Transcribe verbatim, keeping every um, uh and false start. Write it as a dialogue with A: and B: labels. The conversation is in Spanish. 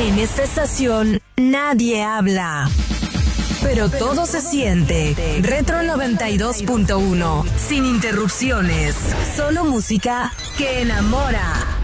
A: En esta estación nadie habla, pero todo se siente. Retro noventa y dos punto uno, sin interrupciones, solo música que enamora.